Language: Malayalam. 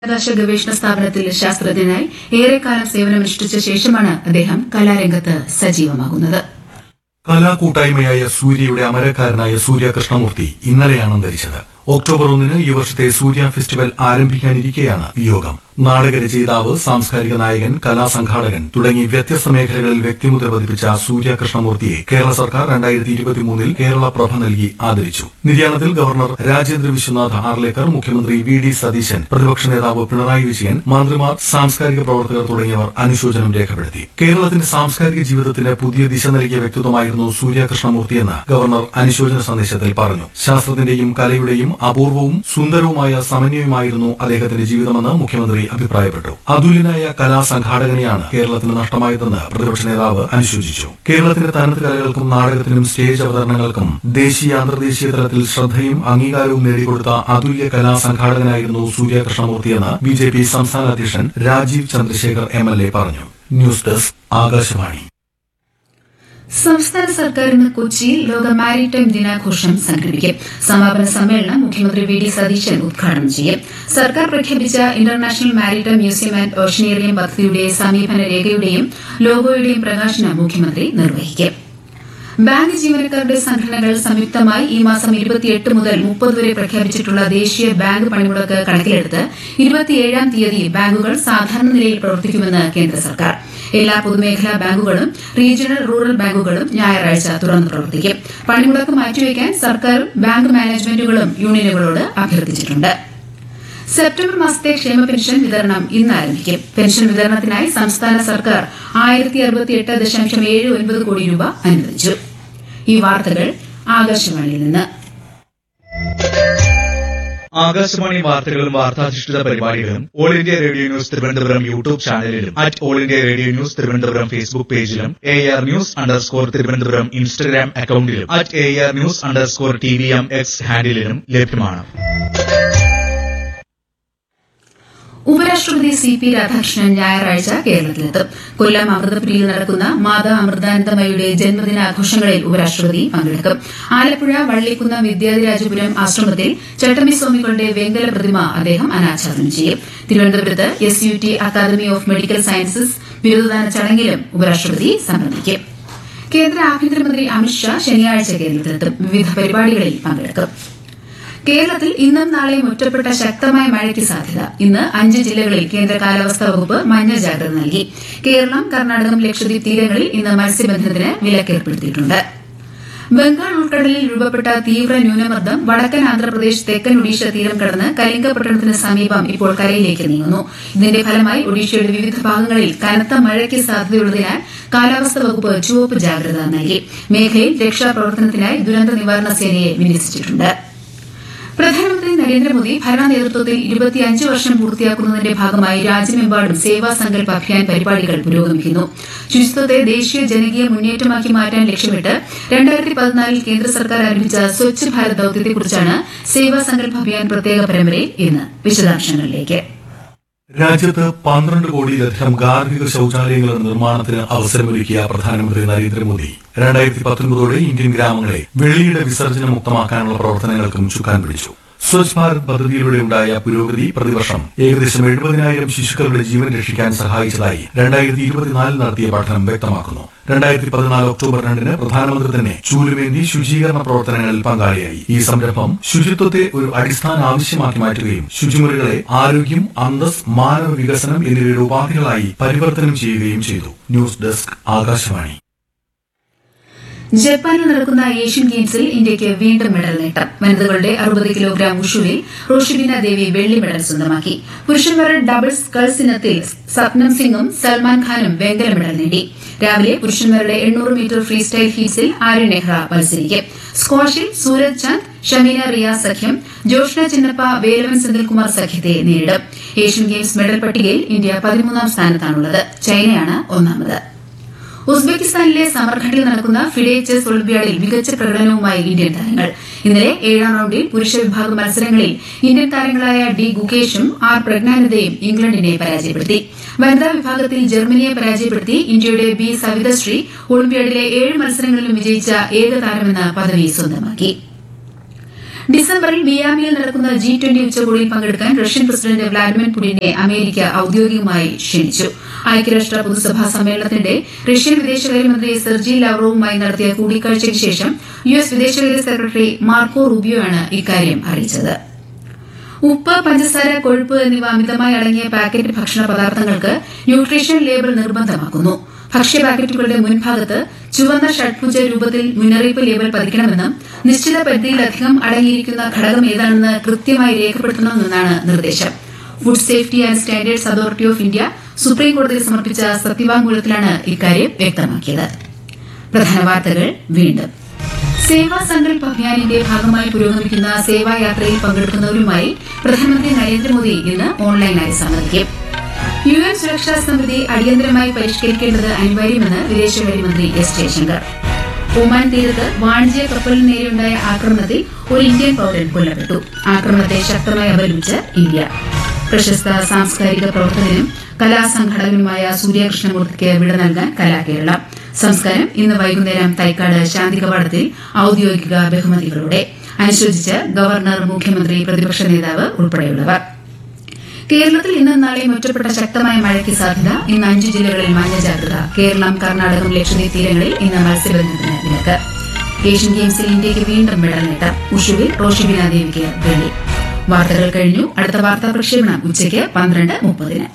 ബഹിരാകാശ ഗവേഷണ സ്ഥാപനത്തിൽ ശാസ്ത്രജ്ഞനായി ഏറെക്കാലം സേവനമനുഷ്ഠിച്ച ശേഷമാണ് അദ്ദേഹം കലാരംഗത്ത് സജീവമാകുന്നത്. കലാകൂട്ടായ്മയായ സൂര്യയുടെ അമരക്കാരനായ സൂര്യ കൃഷ്ണമൂർത്തി ഇന്നലെയാണ് അന്തരിച്ചത്. ഒക്ടോബർ 1 ഈ വർഷത്തെ സൂര്യ ഫെസ്റ്റിവൽ ആരംഭിക്കാനിരിക്കെയാണ് വിയോഗം. നാടകരചയിതാവ്, സാംസ്കാരിക നായകൻ, കലാസംഘാടകൻ തുടങ്ങി വ്യത്യസ്ത മേഖലകളിൽ വ്യക്തിമുദ്ര പതിപ്പിച്ച സൂര്യ കൃഷ്ണമൂർത്തിയെ കേരള സർക്കാർ 2023 കേരള പ്രഭ നൽകി ആദരിച്ചു. നിര്യാണത്തിൽ ഗവർണർ രാജേന്ദ്ര വിശ്വനാഥ് ആർലേക്കർ, മുഖ്യമന്ത്രി വി.ഡി. സതീശൻ, പ്രതിപക്ഷ നേതാവ് പിണറായി വിജയൻ, മന്ത്രിമാർ, സാംസ്കാരിക പ്രവർത്തകർ തുടങ്ങിയവർ അനുശോചനം രേഖപ്പെടുത്തി. കേരളത്തിന്റെ സാംസ്കാരിക ജീവിതത്തിന് പുതിയ ദിശ നൽകിയ വ്യക്തിത്വമായിരുന്നു സൂര്യ കൃഷ്ണമൂർത്തിയെന്ന് ഗവർണർ അനുശോചന സന്ദേശത്തിൽ പറഞ്ഞു. ശാസ്ത്രത്തിന്റെയും കലയുടെയും അപൂർവവും സുന്ദരവുമായ സമന്വയമായിരുന്നു അദ്ദേഹത്തിന്റെ ജീവിതമെന്ന് മുഖ്യമന്ത്രി അഭിപ്രായപ്പെട്ടു. അതുല്യനായ കലാസംഘാടകനെയാണ് കേരളത്തിന് നഷ്ടമായതെന്ന് പ്രതിപക്ഷ നേതാവ് അനുശോചിച്ചു. കേരളത്തിന്റെ തനത് കലകൾക്കും നാടകത്തിനും സ്റ്റേജ് അവതരണങ്ങൾക്കും ദേശീയ അന്തർദേശീയ തലത്തിൽ ശ്രദ്ധയും അംഗീകാരവും നേടിക്കൊടുത്ത അതുല്യ കലാസംഘാടകനായിരുന്നു സൂര്യ കൃഷ്ണമൂർത്തിയെന്ന് ബിജെപി സംസ്ഥാന അധ്യക്ഷൻ രാജീവ് ചന്ദ്രശേഖർ എംഎൽഎ പറഞ്ഞു. News desk Akashvani. സംസ്ഥാന സർക്കാർ ഇന്ന് കൊച്ചിയിൽ ലോക മാരിടൈം ദിനാഘോഷം സംഘടിപ്പിക്കും. സമാപന സമ്മേളനം മുഖ്യമന്ത്രി വി.ഡി. സതീശൻ ഉദ്ഘാടനം ചെയ്യും. സർക്കാർ പ്രഖ്യാപിച്ച international maritime museum and oceanarium പദ്ധതിയുടെ സമീപന രേഖയുടെയും ലോഗോയുടെയും പ്രകാശനം മുഖ്യമന്ത്രി നിർവഹിക്കും. ബാങ്ക് ജീവനക്കാരുടെ സംഘടനകൾ സംയുക്തമായി ഈ മാസം 28 മുതൽ 30 വരെ പ്രഖ്യാപിച്ചിട്ടുള്ള ദേശീയ ബാങ്ക് പണിമുടക്ക് കണക്കിലെടുത്ത് 27-ാം തീയതി ബാങ്കുകൾ സാധാരണ നിലയിൽ പ്രവർത്തിക്കുമെന്ന് കേന്ദ്ര സർക്കാർ. എല്ലാ പൊതുമേഖലാ ബാങ്കുകളും റീജിയണൽ റൂറൽ ബാങ്കുകളും ഞായറാഴ്ച തുറന്ന് പ്രവർത്തിക്കും. പണിമുടക്ക് മാറ്റിവെക്കാൻ സർക്കാരും ബാങ്ക് മാനേജ്മെന്റുകളും യൂണിയനുകളോട് അഭ്യർത്ഥിച്ചിട്ടുണ്ട്. സെപ്റ്റംബർ മാസത്തെ ക്ഷേമ പെൻഷൻ വിതരണം ഇന്ന് ആരംഭിക്കും. പെൻഷൻ വിതരണത്തിനായി സംസ്ഥാന സർക്കാർ 1068.79 കോടി രൂപ അനുവദിച്ചു. ഈ വാർത്തകൾ ആകാശവാണിയിൽ നിന്ന്. ആകാശവാണി വാർത്തകളും വാർത്താധിഷ്ഠിത പരിപാടികളും all India radio news Thiruvananthapuram YouTube ചാനലിലും all India radio news Thiruvananthapuram Facebook പേജിലും AR ന്യൂസ് _തിരുവനന്തപുരം ഇൻസ്റ്റഗ്രാം അക്കൌണ്ടിലും AR ന്യൂസ് _TVM X ഹാൻഡിലും ലഭ്യമാണ്. ഉപരാഷ്ട്രപതി CP രാധാകൃഷ്ണൻ ഞായറാഴ്ച കേരളത്തിലെത്തും. കൊല്ലം അമൃതപുരിയിൽ നടക്കുന്ന മാതാ അമൃതാനന്ദമയുടെ ജന്മദിനാഘോഷങ്ങളിൽ ഉപരാഷ്ട്രപതി പങ്കെടുക്കും. ആലപ്പുഴ വള്ളിക്കുന്നം വിദ്യാധിരാജപുരം ആശ്രമത്തിൽ ചട്ടമ്പി സ്വാമികളുടെ വെങ്കല പ്രതിമ അദ്ദേഹം അനാച്ഛാദനം ചെയ്യും. തിരുവനന്തപുരത്ത് SUT academy of medical sciences ബിരുദദാന ചടങ്ങിലും ഉപരാഷ്ട്രപതി സംബന്ധിക്കും. കേന്ദ്ര ആഭ്യന്തരമന്ത്രി അമിത്ഷാ ശനിയാഴ്ച കേരളത്തിലെത്തും. വിവിധ പരിപാടികളിൽ പങ്കെടുക്കും. കേരളത്തിൽ ഇന്നും നാളെയും ഒറ്റപ്പെട്ട ശക്തമായ മഴയ്ക്ക് സാധ്യത. ഇന്ന് 5 ജില്ലകളിൽ കേന്ദ്ര കാലാവസ്ഥാ വകുപ്പ് മഞ്ഞ ജാഗ്രത നൽകി. കേരളം, കർണാടകം, ലക്ഷദ്വീപ് തീരങ്ങളിൽ ഇന്ന് മത്സ്യബന്ധനത്തിന് വിലക്കേർപ്പെടുത്തിയിട്ടുണ്ട്. ബംഗാൾ ഉൾക്കടലിൽ രൂപപ്പെട്ട തീവ്ര ന്യൂനമർദ്ദം വടക്കൻ ആന്ധ്രാപ്രദേശ്, തെക്കൻ ഒഡീഷ തീരം കടന്ന് കലിംഗപട്ടണത്തിന് സമീപം ഇപ്പോൾ കരയിലേക്ക് നീങ്ങുന്നു. ഇതിന്റെ ഫലമായി ഒഡീഷയുടെ വിവിധ ഭാഗങ്ങളിൽ കനത്ത മഴയ്ക്ക് സാധ്യതയുള്ളതിനാൽ കാലാവസ്ഥാ വകുപ്പ് ചുവപ്പ് ജാഗ്രത നൽകി. മേഖലയിൽ രക്ഷാപ്രവർത്തനത്തിനായി ദുരന്ത നിവാരണ സേനയെ വിന്യസിച്ചിട്ടുണ്ട്. പ്രധാനമന്ത്രി നരേന്ദ്രമോദി ഭരണ നേതൃത്വത്തിൽ 25 വർഷം പൂർത്തിയാക്കുന്നതിന്റെ ഭാഗമായി രാജ്യമെമ്പാടും സേവാ സങ്കൽപ് അഭിയാൻ പരിപാടികൾ പുരോഗമിക്കുന്നു. ശുചിത്വത്തെ ദേശീയ ജനകീയ മുന്നേറ്റമാക്കി മാറ്റാൻ ലക്ഷ്യമിട്ട് 2014 കേന്ദ്ര സർക്കാർ ആരംഭിച്ച സ്വച്ഛ് ഭാരത് ദൌത്യത്തെക്കുറിച്ചാണ് സേവാ സങ്കൽപ് അഭിയാൻ പ്രത്യേക പരമ്പരയിൽ ഇന്ന്. വിശദാംശങ്ങളിലേക്ക്. രാജ്യത്ത് 12 കോടിയിലധികം ഗാർഹിക ശൌചാലയങ്ങളുടെ നിർമ്മാണത്തിന് അവസരമൊരുക്കിയ പ്രധാനമന്ത്രി നരേന്ദ്രമോദി 2019 ഇന്ത്യൻ ഗ്രാമങ്ങളെ വെളിയുടെ വിസർജന മുക്തമാക്കാനുള്ള പ്രവർത്തനങ്ങൾക്കും ചുക്കാൻ പിടിച്ചു. സ്വച്ഛ് ഭാരത് പദ്ധതിയിലൂടെ ഉണ്ടായ പുരോഗതി പ്രതിവർഷം ഏകദേശം 70,000 ശിശുക്കളുടെ ജീവൻ രക്ഷിക്കാൻ സഹായിച്ചതായി 2024 നടത്തിയ പഠനം വ്യക്തമാക്കുന്നു. 2014 ഒക്ടോബർ 2 പ്രധാനമന്ത്രി തന്നെ ചൂലുമേന്തി ശുചീകരണ പ്രവർത്തനങ്ങളിൽ പങ്കാളിയായി. ഈ സംരംഭം ശുചിത്വത്തെ ഒരു അടിസ്ഥാന ആവശ്യമാക്കി മാറ്റുകയും ശുചിമുറികളെ ആരോഗ്യം, അന്തസ്, മാനവ വികസനം എന്നിവയുടെ ഉപാധികളായി പരിവർത്തനം ചെയ്യുകയും ചെയ്തു. News desk Akashvani. ജപ്പാനിൽ നടക്കുന്ന ഏഷ്യൻ ഗെയിംസിൽ ഇന്ത്യയ്ക്ക് വീണ്ടും മെഡൽ നേട്ടം. വനിതകളുടെ 60 കിലോഗ്രാം ഉഷുവിൽ റോഷിബീന ദേവി വെള്ളി മെഡൽ സ്വന്തമാക്കി. പുരുഷന്മാരുടെ ഡബിൾസ് സ്കൾസ് ഇനത്തിൽ സപ്നം സിംഗും സൽമാൻ ഖാനും വെങ്കല മെഡൽ നേടി. രാവിലെ പുരുഷന്മാരുടെ 800 metre free style ഹീറ്റ്സിൽ Aryan Nehra മത്സരിക്കും. സ്ക്വാഷിൽ സൂരജ് ചന്ദ്, ഷമീന റിയാസ് സഖ്യം ജോഷ്ന ചിന്നപ്പ, വേലവൻ സെന്തിൽകുമാർ സഖ്യത്തെ നേരിടും. ഏഷ്യൻ ഗെയിംസ് മെഡൽ പട്ടികയിൽ ഇന്ത്യ 13ാം സ്ഥാനത്താണുള്ളത്. ചൈനയാണ് 1ാമത്. ഉസ്ബെക്കിസ്ഥാനിലെ സമർഖണ്ഡിൽ നടക്കുന്ന ഫിഡെ ചെസ് ഒളിമ്പ്യാഡിൽ മികച്ച പ്രകടനവുമായി ഇന്ത്യൻ താരങ്ങൾ. ഇന്നലെ 7ാം റൌണ്ടിൽ പുരുഷ വിഭാഗം മത്സരങ്ങളിൽ ഇന്ത്യൻ താരങ്ങളായ ഡി ഗുകേഷും ആർ പ്രജ്ഞാനന്ദയും ഇംഗ്ലണ്ടിനെ പരാജയപ്പെടുത്തി. വനിതാ വിഭാഗത്തിൽ ജർമ്മനിയെ പരാജയപ്പെടുത്തി ഇന്ത്യയുടെ ബി സവിതശ്രീ ഒളിമ്പ്യാഡിലെ 7 മത്സരങ്ങളിലും വിജയിച്ച ഏക താരമെന്ന പദവി സ്വന്തമാക്കി. ഡിസംബറിൽ മിയാമിയിൽ നടക്കുന്ന G20 ഉച്ചകോടിയിൽ പങ്കെടുക്കാൻ റഷ്യൻ പ്രസിഡന്റ് വ്ളാഡിമിർ പുടിനെ അമേരിക്ക ഔദ്യോഗികമായി ക്ഷണിച്ചു. ഐക്യരാഷ്ട്ര പൊതുസഭാ സമ്മേളനത്തിന്റെ റഷ്യൻ വിദേശകാര്യമന്ത്രി സെർജി ലാവ്റോവുമായി നടത്തിയ കൂടിക്കാഴ്ചയ്ക്ക് ശേഷം US വിദേശകാര്യ സെക്രട്ടറി മാർക്കോ റൂബിയോയാണ് ഇക്കാര്യം അറിയിച്ചത്. ഉപ്പ്, പഞ്ചസാര, കൊഴുപ്പ് എന്നിവ അമിതമായി അടങ്ങിയ പാക്കറ്റ് ഭക്ഷണ പദാർത്ഥങ്ങൾക്ക് ന്യൂട്രീഷൻ ലേബൽ നിർബന്ധമാക്കുന്നു. ഭക്ഷ്യ പാക്കറ്റുകളുടെ മുൻഭാഗത്ത് ചുവന്ന ഷഡ്ഭുജ രൂപത്തിൽ മുന്നറിയിപ്പ് ലേബൽ പതിക്കണമെന്നും നിശ്ചിത പരിധിയിലധികം അടങ്ങിയിരിക്കുന്ന ഘടകം ഏതാണെന്ന് കൃത്യമായി രേഖപ്പെടുത്തണമെന്നാണ് നിർദ്ദേശം. Food safety and standards authority of India സുപ്രീംകോടതിയിൽ സമർപ്പിച്ച സത്യവാങ്മൂലത്തിലാണ് ഇക്കാര്യം വ്യക്തമാക്കിയത്. പ്രധാന വാർത്തകൾ വീണ്ടും. സേവാ സങ്കൽപ് അഭിയാനിന്റെ ഭാഗമായി പുരോഗമിക്കുന്ന സേവായാത്രയിൽ പങ്കെടുക്കുന്നവരുമായി പ്രധാനമന്ത്രി നരേന്ദ്രമോദി ഇന്ന് ഓൺലൈനായി സംവദിക്കും. UN സുരക്ഷാ സമിതി അടിയന്തരമായി പരിഷ്കരിക്കേണ്ടത് അനിവാര്യമെന്ന് വിദേശകാര്യമന്ത്രി S. ജയശങ്കർ. ഒമാൻ തീരത്ത് വാണിജ്യ കപ്പലിന് നേരെയുണ്ടായ ആക്രമണത്തിൽ ഒരു ഇന്ത്യൻ പൌരൻ കൊല്ലപ്പെട്ടു. ആക്രമണത്തെ ശക്തമായി അപലപിച്ച് ഇന്ത്യ. പ്രശസ്ത സാംസ്കാരിക പ്രവർത്തകനും കലാസംഘടകനുമായ സൂര്യകൃഷ്ണമൂർത്തിക്ക് വിട നൽകാൻ കലാകേരളം. സംസ്കാരം ഇന്ന് വൈകുന്നേരം തൈക്കാട് ശാന്തി കവാടത്തിൽ ഔദ്യോഗിക ബഹുമതികളോടെ. അനുശോചിച്ച് ഗവർണർ, മുഖ്യമന്ത്രി, പ്രതിപക്ഷ നേതാവ് ഉൾപ്പെടെയുള്ളവർ. കേരളത്തിൽ ഇന്നും നാളെയും ഒറ്റപ്പെട്ട ശക്തമായ മഴയ്ക്ക് സാധ്യത. ഇന്ന് 5 ജില്ലകളിൽ മഞ്ഞ ജാഗ്രത. കേരളം, കർണാടകം, ലക്ഷദ്വീപ് തീരങ്ങളിൽ ഇന്ന് മത്സ്യബന്ധനത്തിന് വിലക്ക്. ഏഷ്യൻ ഗെയിംസിൽ ഇന്ത്യയ്ക്ക് വീണ്ടും മെഡൽ നേട്ടം. ഉഷുവിൽ റോഷിബിന ദേവിക്ക് വെള്ളി. വാർത്തകൾ കഴിഞ്ഞു. അടുത്ത വാർത്താ പ്രക്ഷേപണം ഉച്ചയ്ക്ക് 12:30.